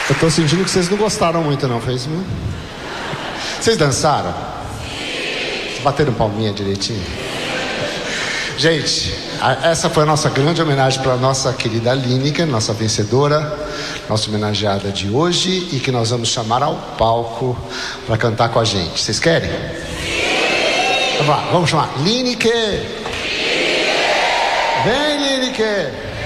Eu tô sentindo que vocês não gostaram muito, não, foi isso mesmo? Vocês dançaram? Sim. Bateram palminha direitinho? Gente, essa foi a nossa grande homenagem para a nossa querida Lineker, nossa vencedora, nossa homenageada de hoje, e que nós vamos chamar ao palco para cantar com a gente. Vocês querem? Sim. Vamos lá, vamos chamar. Lineker! Lineker! Vem, Lineker!